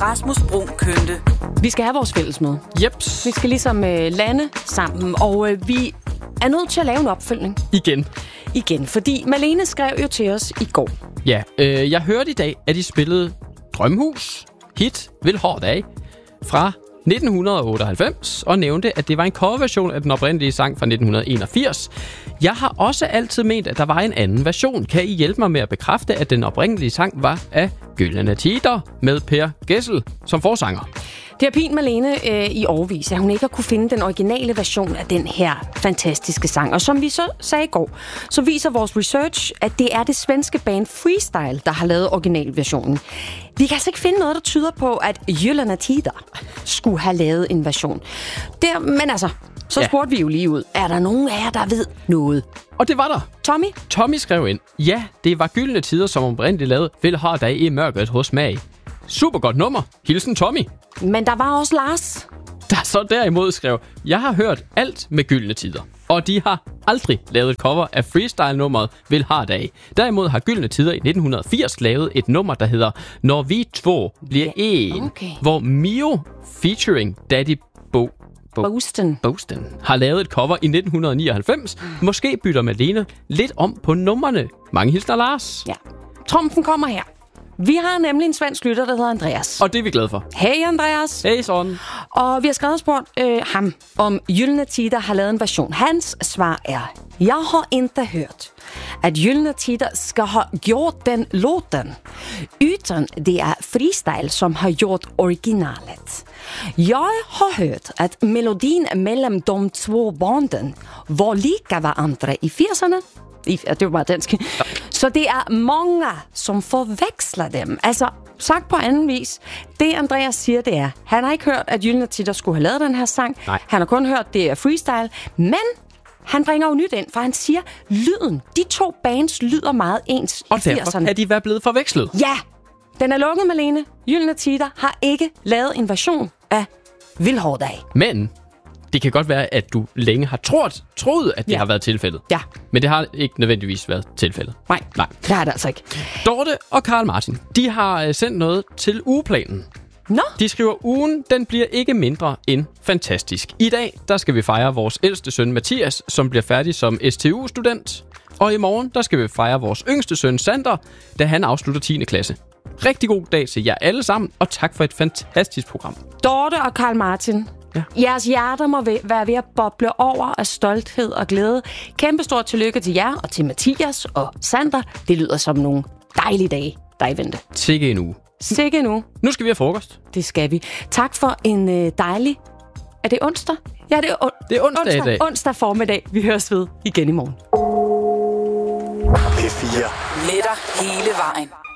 Rasmus Bruun Kønte. Vi skal have vores fællesmøde. Jeps. Vi skal ligesom lande sammen, og vi er nødt til at lave en opfølgning. Igen, fordi Malene skrev jo til os i går. Ja, jeg hørte i dag, at I spillede Drømhus, hit, Vil hårdt af, fra 1998, og nævnte, at det var en coverversion af den oprindelige sang fra 1981. Jeg har også altid ment, at der var en anden version. Kan I hjælpe mig med at bekræfte, at den oprindelige sang var af Gyldne Tider med Per Gessle som forsanger? Det har pint Malene i årevis, at hun ikke har kunne finde den originale version af den her fantastiske sang. Og som vi så sagde i går, så viser vores research, at det er det svenske band Freestyle, der har lavet originalversionen. Vi kan altså ikke finde noget, der tyder på, at Gyldne Tider skulle have lavet en version. Men altså, så spurgte vi jo lige ud. Er der nogen af jer, der ved noget? Og det var der. Tommy skrev ind. Ja, det var Gyldne Tider, som oprindeligt lavede Vil hårdt dag i mørket hos mig. Super godt nummer. Hilsen Tommy. Men der var også Lars, der så derimod skrev, jeg har hørt alt med Gyldne Tider, og de har aldrig lavet et cover af freestyle-nummeret Vil hårdt af. Derimod har Gyldne Tider i 1980 lavet et nummer, der hedder Når vi två bliver en, hvor Mio featuring Daddy Bosten har lavet et cover i 1999. Måske bytter Malene lidt om på numrene. Mange hilsner, Lars. Ja. Trumfen kommer her. Vi har nemlig en svensk lytter, der hedder Andreas. Og det er vi glade for. Hey Andreas. Hey son. Og vi har skrevet og spurgt ham, om Gyldne Tider har lavet en version. Hans svar er, jeg har inte hørt, at Gyldne Tider skal have gjort den låten, utan det er Freestyle, som har gjort originalet. Jeg har hørt, at melodien mellem de två banden var lika varandra i 80'erne. Det var bare dansk. Så det er mange, som forveksler dem. Altså, sagt på anden vis, det Andreas siger, det er, han har ikke hørt, at Gyldne Tider skulle have lavet den her sang. Nej. Han har kun hørt, det er freestyle. Men han bringer jo nyt ind, for han siger, lyden, de to bands lyder meget ens og i 80'erne. Og derfor kan de være blevet forvekslet. Ja, den er lukket, Malene. Gyldne Tider har ikke lavet en version af Vil hårdt af. Men det kan godt være, at du længe har troet, at det har været tilfældet. Ja. Men det har ikke nødvendigvis været tilfældet. Nej, det har det altså ikke. Dorte og Karl Martin, de har sendt noget til ugeplanen. Nå? De skriver, ugen, den bliver ikke mindre end fantastisk. I dag, der skal vi fejre vores ældste søn Mathias, som bliver færdig som STU-student. Og i morgen, der skal vi fejre vores yngste søn Sander, da han afslutter 10. klasse. Rigtig god dag til jer alle sammen, og tak for et fantastisk program. Dorte og Karl Martin, jeres hjerter må være ved at boble over af stolthed og glæde. Kæmpe stort tillykke til jer og til Mathias og Sander. Det lyder som nogle dejlige dage, der er i vente. Sikke en uge. Sikke nu. Nu skal vi have frokost. Det skal vi. Tak for en dejlig... Er det onsdag? Ja, det er onsdag i dag. Onsdag formiddag. Vi høres ved igen i morgen. P4. Med dig hele vejen.